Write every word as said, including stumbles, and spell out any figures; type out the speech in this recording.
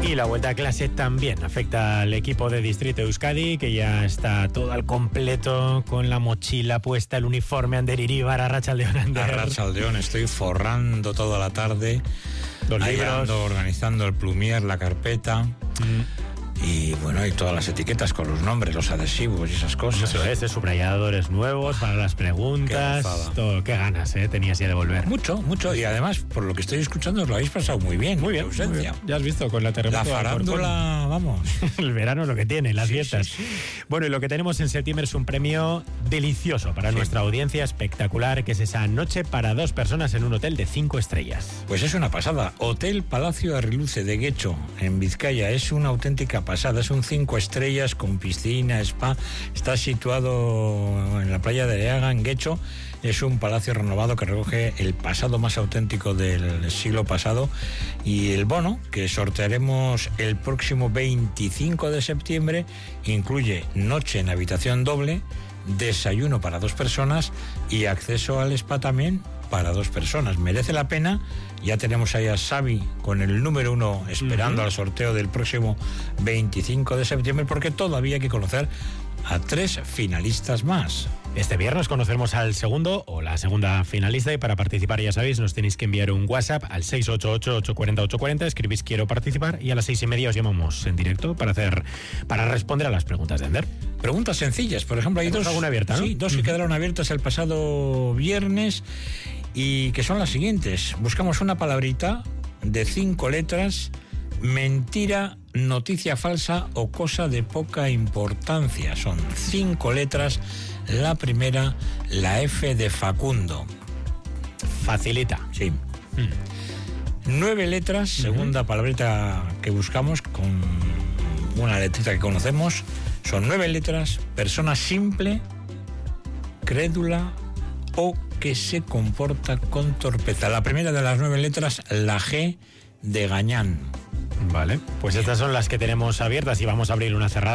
Y la vuelta a clase también afecta al equipo de Distrito Euskadi, que ya está todo al completo, con la mochila puesta, el uniforme, Ander Iríbar, Arratsaldeon, Ander. Arratsaldeon, estoy forrando toda la tarde, los libros, ando organizando el plumier, la carpeta. Mm. Y bueno, y todas las etiquetas con los nombres, los adhesivos y esas cosas. Eso es, de subrayadores nuevos para las preguntas. Qué, todo, qué ganas, ¿eh? Tenías ya de volver. Mucho, mucho. Y además, por lo que estoy escuchando, os lo habéis pasado muy bien. Muy bien, muy bien. Ya has visto con la terremoto. La farándula, vamos. El verano es lo que tiene, las sí, fiestas. Sí, sí. Bueno, y lo que tenemos en septiembre es un premio delicioso para sí. nuestra audiencia, espectacular, que es esa noche para dos personas en un hotel de cinco estrellas. Pues es una pasada. Hotel Palacio Arriluce de Guecho, en Vizcaya. Es una auténtica pasada. Es un cinco estrellas con piscina, spa. Está situado en la playa de Areaga, en Guecho. Es un palacio renovado que recoge el pasado más auténtico del siglo pasado. Y el bono que sortearemos el próximo veinticinco de septiembre incluye noche en habitación doble, desayuno para dos personas y acceso al spa también para dos personas. Merece la pena. Ya tenemos ahí a Xavi con el número uno esperando uh-huh. al sorteo del próximo veinticinco de septiembre, porque todavía hay que conocer a tres finalistas más. Este viernes conoceremos al segundo o la segunda finalista, y para participar, ya sabéis, nos tenéis que enviar un WhatsApp al seis ocho ocho, ocho cuatro cero, ocho cuatro cero, escribís quiero participar y a las seis y media os llamamos en directo para hacer para responder a las preguntas de Ander. Preguntas sencillas, por ejemplo, hay dos, alguna abierta, ¿no? Sí, dos uh-huh. que quedaron abiertas el pasado viernes y que son las siguientes. Buscamos una palabrita de cinco letras: mentira, noticia falsa o cosa de poca importancia. Son cinco letras. La primera, la F de Facundo. Facilita. Sí. Mm. Nueve letras, segunda uh-huh. palabrita que buscamos con una letrita que conocemos. Son nueve letras: persona simple, crédula o que se comporta con torpeza. La primera de las nueve letras, la G de gañán. Vale, pues estas son las que tenemos abiertas y vamos a abrir una cerrada.